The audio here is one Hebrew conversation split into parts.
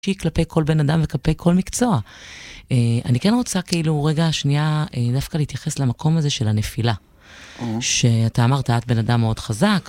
כלפי כל בן אדם וכלפי כל מקצוע. אני כן רוצה כאילו רגע שנייה דווקא להתייחס למקום הזה של הנפילה. שאתה אמרת, את בן אדם מאוד חזק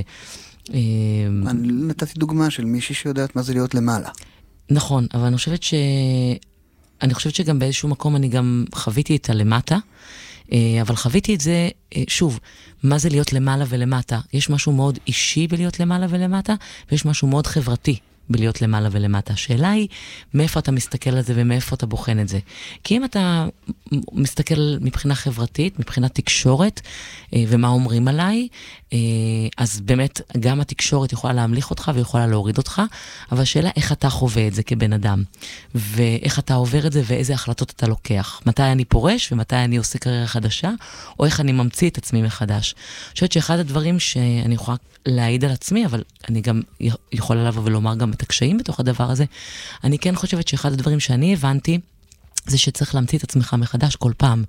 אני נתתי דוגמה של מישהי שיודעת מה זה להיות למעלה. נכון, אבל אני חושבת שגם באיזשהו מקום אני גם חוויתי את הלמטה, אבל חוויתי את זה, שוב, מה זה להיות למעלה ולמטה? יש משהו מאוד אישי בלהיות למעלה ולמטה, ויש משהו מאוד חברתי בלהיות למעלה ולמטה. השאלה היא, מאיפה אתה מסתכל על זה ומאיפה אתה בוחן את זה? כי אם אתה מסתכל מבחינה חברתית, מבחינת תקשורת, ומה אומרים עליי, אז באמת גם התקשורת יכולה להמליך אותך ויכולה להוריד אותך, אבל השאלה איך אתה חווה את זה כבן אדם, ואיך אתה עובר את זה ואיזה החלטות אתה לוקח. מתי אני פורש ומתי אני עושה קריירה חדשה, או איך אני ממציא את עצמי מחדש. אני חושבת שאחד הדברים שאני יכולה להעיד על עצמי, אבל אני גם יכולה לבוא ולומר גם את הקשיים בתוך הדבר הזה, אני כן חושבת שאחד הדברים שאני הבנתי, זה שצריך להמציא את עצמך מחדש כל פעם.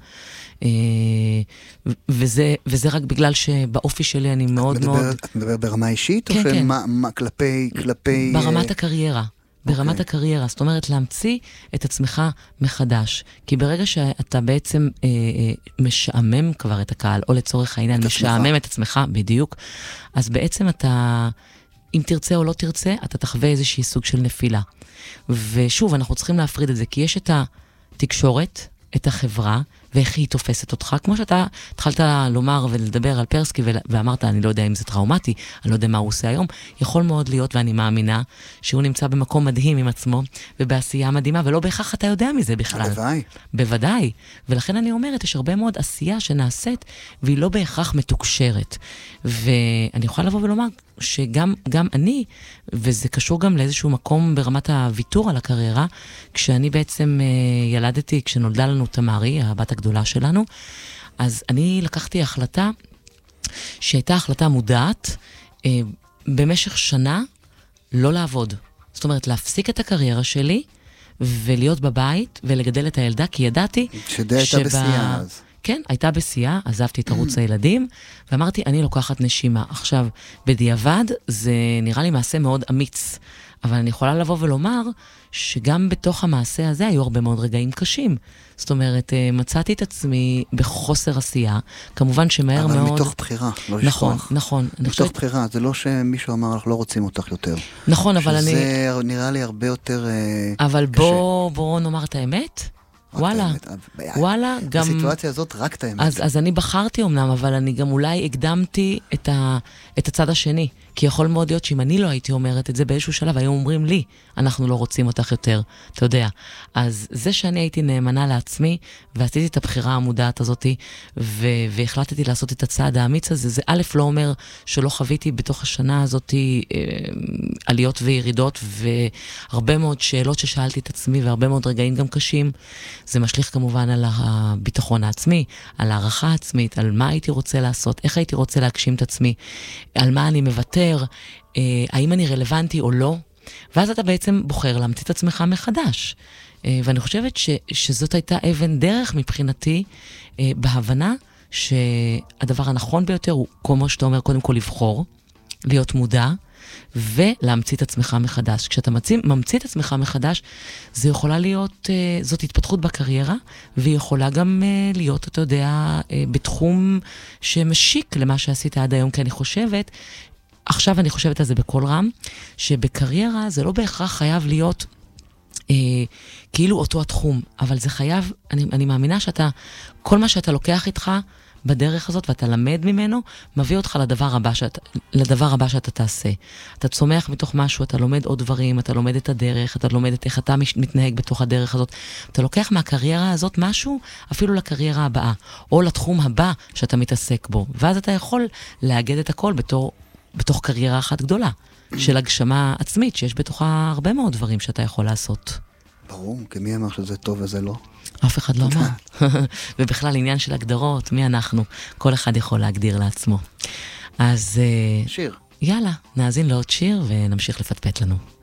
וזה רק בגלל שבאופי שלי אני מאוד מאוד... את מדבר ברמה אישית? כן, או כן. כלפי... ברמת הקריירה. ברמת הקריירה. זאת אומרת, להמציא את עצמך מחדש. כי ברגע שאתה בעצם משעמם כבר את הקהל, או לצורך העניין, משעמם את עצמך, בדיוק, אז בעצם אתה... אם תרצה או לא תרצה, אתה תחווה איזושהי סוג של נפילה. ושוב, אנחנו צריכים להפריד את זה, כי יש את התקשורת, את החברה, ואיך היא תופסת אותך. כמו שאתה התחלת לומר ולדבר על פרסקי, ואמרת, אני לא יודע אם זה טראומטי, אני לא יודע מה הוא עושה היום, יכול מאוד להיות, ואני מאמינה, שהוא נמצא במקום מדהים עם עצמו, ובעשייה מדהימה, ולא בהכרח אתה יודע מזה בכלל. בוודאי. בוודאי. ולכן אני אומרת, יש הרבה מאוד עשייה שנעשית, והיא לא בהכרח מתוקשרת. ואני יכולה לבוא ולומר, שגם אני, וזה קשור גם לאיזשהו מקום ברמת הוויתור על הקריירה, כשאני בעצם ילדתי, כשנולדה לנו תמרי, הבת הגדולה שלנו, אז אני לקחתי החלטה, שהייתה החלטה מודעת, במשך שנה לא לעבוד. זאת אומרת, להפסיק את הקריירה שלי, ולהיות בבית, ולגדל את הילדה, כי ידעתי שדי הייתה בשיאה אז. כן, הייתה בשיאה, עזבתי את ערוץ הילדים, ואמרתי, אני לוקחת נשימה. עכשיו, בדיעבד, זה נראה לי מעשה מאוד אמיץ, אבל אני יכולה לבוא ולומר, שגם בתוך המעשה הזה היו הרבה מאוד רגעים קשים. זאת אומרת, מצאתי את עצמי בחוסר עשייה, כמובן שמהר מאוד... אבל מתוך בחירה, לא לשכוח. נכון. מתוך בחירה, זה לא שמישהו אמר, אנחנו לא רוצים אותך יותר. נכון, אבל אני... שזה נראה לי הרבה יותר קשה. אבל בוא נאמר את האמת. וואלה, גם... בסיטואציה הזאת רק את האמת. אז אני בחרתי אמנם, אבל אני גם אולי הקדמתי את הצד השני. כי יכול מאוד להיות שאם אני לא הייתי אומרת את זה באיזשהו שלב, היום אומרים לי, אנחנו לא רוצים אותך יותר, אתה יודע. אז זה שאני הייתי נאמנה לעצמי, ועשיתי את הבחירה המודעת הזאת, והחלטתי לעשות את הצעד האמיץ הזה, זה א' לא אומר שלא חוויתי בתוך השנה הזאת עליות וירידות, והרבה מאוד שאלות ששאלתי את עצמי, והרבה מאוד רגעים גם קשים. זה משליך כמובן על הביטחון העצמי, על הערכה העצמית, על מה הייתי רוצה לעשות, איך הייתי רוצה להגשים את עצמי, על מה אני מוותר, האם אני רלוונטי או לא, ואז אתה בעצם בוחר להמציא את עצמך מחדש. ואני חושבת שזאת הייתה אבן דרך מבחינתי, בהבנה שהדבר הנכון ביותר הוא, כמו שאתה אומר, קודם כל לבחור, להיות מודע, ולהמציא את עצמך מחדש. כשאתה ממציא את עצמך מחדש, זה יכולה להיות, זאת התפתחות בקריירה, והיא יכולה גם להיות, אתה יודע, בתחום שמשיק למה שעשית עד היום, כי אני חושבת, עכשיו אני חושבת על זה בכל רם, שבקריירה זה לא בהכרח חייב להיות כאילו אותו התחום, אבל זה חייב, אני מאמינה שאתה, כל מה שאתה לוקח איתך בדרך הזאת ואתה למד ממנו, מביא אותך לדבר הבא שאתה תעשה. אתה צומח מתוך משהו, אתה לומד עוד דברים, אתה לומד את הדרך, אתה לומד את איך אתה מתנהג בתוך הדרך הזאת. אתה לוקח מהקריירה הזאת משהו, אפילו לקריירה הבאה, או לתחום הבא שאתה מתעסק בו. ואז אתה יכול לאגד את הכל בתוך קריירה אחת גדולה, של הגשמה עצמית, שיש בתוכה הרבה מאוד דברים שאתה יכול לעשות. ברור, כי מי אמר שזה טוב וזה לא? אף אחד לא אמר. ובכלל עניין של הגדרות, מי אנחנו? כל אחד יכול להגדיר לעצמו. אז... שיר. יאללה, נאזין לעוד שיר ונמשיך לפטפט לנו.